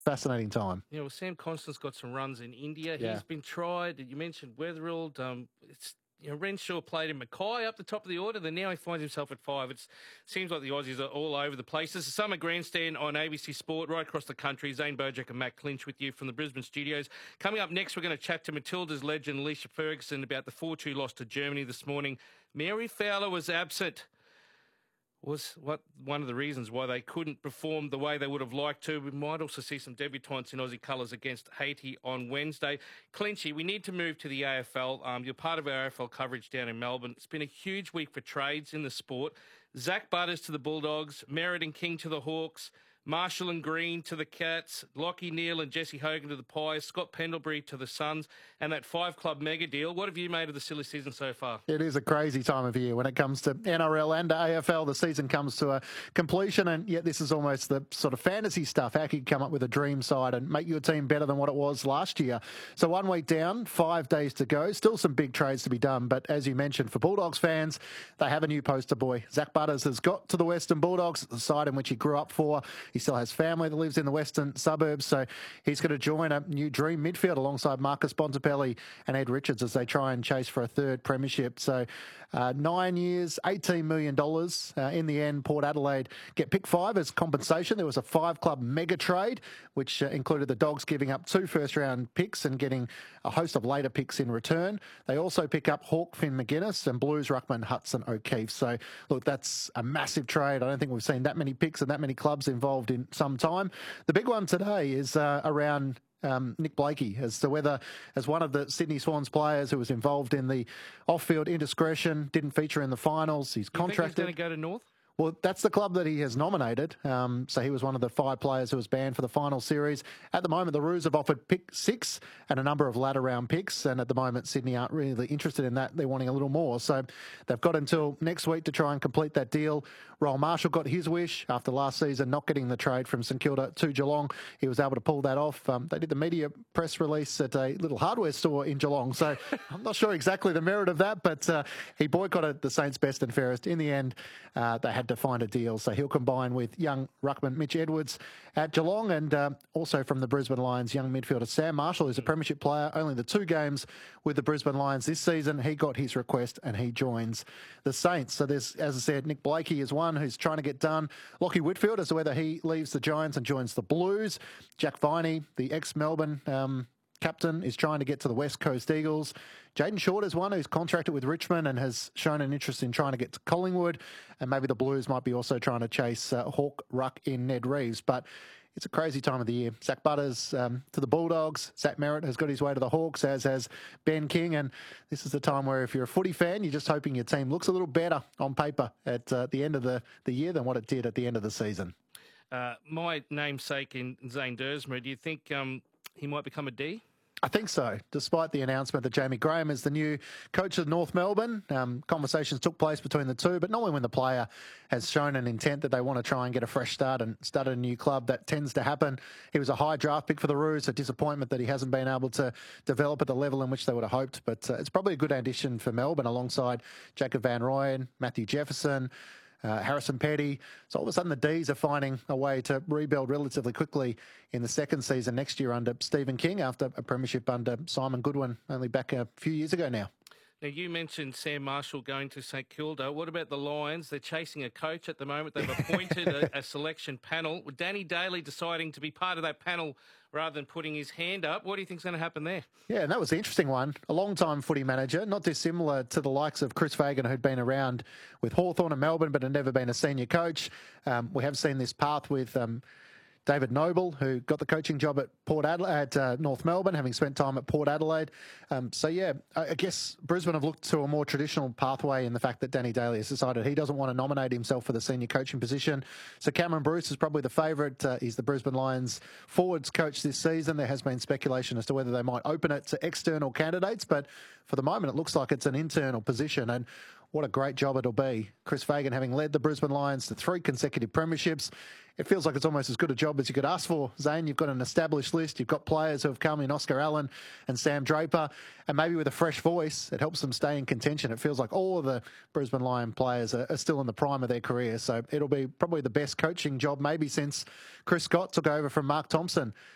fascinating time. Yeah, well, Sam Constant's got some runs in India. Yeah. He's been tried. You mentioned Weatherill. Renshaw played in Mackay up the top of the order. Then now he finds himself at 5. It seems like the Aussies are all over the place. This is Summer Grandstand on ABC Sport right across the country. Zane Bojack and Matt Clinch with you from the Brisbane studios. Coming up next, we're going to chat to Matilda's legend, Alicia Ferguson, about the 4-2 loss to Germany this morning. Mary Fowler was absent. Was one of the reasons why they couldn't perform the way they would have liked to. We might also see some debutantes in Aussie colours against Haiti on Wednesday. Clinchy, we need to move to the AFL. You're part of our AFL coverage down in Melbourne. It's been a huge week for trades in the sport. Zach Butters to the Bulldogs, Merritt and King to the Hawks, Marshall and Green to the Cats, Lockie Neal and Jesse Hogan to the Pies, Scott Pendlebury to the Suns, and that 5-club mega deal. What have you made of the silly season so far? It is a crazy time of year when it comes to NRL and AFL. The season comes to a completion, and yet this is almost the sort of fantasy stuff. How can you come up with a dream side and make your team better than what it was last year? So 1 week down, 5 days to go. Still some big trades to be done, but as you mentioned, for Bulldogs fans, they have a new poster boy. Zach Butters has got to the Western Bulldogs, the side in which he grew up for. He still has family that lives in the western suburbs, so he's going to join a new dream midfield alongside Marcus Bontempelli and Ed Richards as they try and chase for a third premiership. So 9 years, $18 million. In the end, Port Adelaide get pick 5 as compensation. There was a 5-club mega trade, which included the Dogs giving up 2 first-round picks and getting a host of later picks in return. They also pick up Hawk Finn McGuinness and Blues ruckman Hudson O'Keefe. So, look, that's a massive trade. I don't think we've seen that many picks and that many clubs involved in some time. The big one today is around Nick Blakey as to whether, as one of the Sydney Swans players who was involved in the off-field indiscretion, didn't feature in the finals. He's contracted. You think he's going to go to North? Well, that's the club that he has nominated. So he was one of the 5 players who was banned for the final series. At the moment, the Roos have offered pick 6 and a number of ladder round picks. And at the moment, Sydney aren't really interested in that. They're wanting a little more. So they've got until next week to try and complete that deal. Roel Marshall got his wish after last season not getting the trade from St Kilda to Geelong. He was able to pull that off. They did the media press release at a little hardware store in Geelong. So I'm not sure exactly the merit of that, but he boycotted the Saints best and fairest. In the end, they had to find a deal. So he'll combine with young ruckman Mitch Edwards at Geelong and also from the Brisbane Lions, young midfielder Sam Marshall, who's a premiership player. Only the 2 games with the Brisbane Lions this season. He got his request and he joins the Saints. So there's, as I said, Nick Blakey is one who's trying to get done. Lockie Whitfield as to whether he leaves the Giants and joins the Blues. Jack Viney, the ex-Melbourne captain, is trying to get to the West Coast Eagles. Jaden Short is one who's contracted with Richmond and has shown an interest in trying to get to Collingwood. And maybe the Blues might be also trying to chase Hawk Ruck in Ned Reeves. But it's a crazy time of the year. Zach Butters to the Bulldogs. Zach Merritt has got his way to the Hawks, as has Ben King. And this is the time where if you're a footy fan, you're just hoping your team looks a little better on paper at the end of the year than what it did at the end of the season. My namesake in Zane Dursma, do you think he might become a D? I think so, despite the announcement that Jamie Graham is the new coach of North Melbourne. Conversations took place between the two, but normally when the player has shown an intent that they want to try and get a fresh start and start at a new club, that tends to happen. He was a high draft pick for the Roos, a disappointment that he hasn't been able to develop at the level in which they would have hoped, but it's probably a good addition for Melbourne alongside Jacob Van Rooyen, Matthew Jefferson, Harrison Petty. So all of a sudden the Ds are finding a way to rebuild relatively quickly in the second season next year under Stephen King after a premiership under Simon Goodwin only back a few years ago now. Now, you mentioned Sam Marshall going to St Kilda. What about the Lions? They're chasing a coach at the moment. They've appointed a selection panel. With Danny Daly deciding to be part of that panel rather than putting his hand up, what do you think's going to happen there? Yeah, and that was the interesting one. A long-time footy manager, not dissimilar to the likes of Chris Fagan, who'd been around with Hawthorn and Melbourne but had never been a senior coach. We have seen this path with David Noble, who got the coaching job at North Melbourne, having spent time at Port Adelaide. I guess Brisbane have looked to a more traditional pathway in the fact that Danny Daly has decided he doesn't want to nominate himself for the senior coaching position. So Cameron Bruce is probably the favourite. He's the Brisbane Lions forwards coach this season. There has been speculation as to whether they might open it to external candidates, but for the moment it looks like it's an internal position. And what a great job it'll be. Chris Fagan having led the Brisbane Lions to 3 consecutive premierships. It feels like it's almost as good a job as you could ask for, Zane. You've got an established list. You've got players who have come in, Oscar Allen and Sam Draper, and maybe with a fresh voice, it helps them stay in contention. It feels like all of the Brisbane Lion players are still in the prime of their career, so it'll be probably the best coaching job maybe since Chris Scott took over from Mark Thompson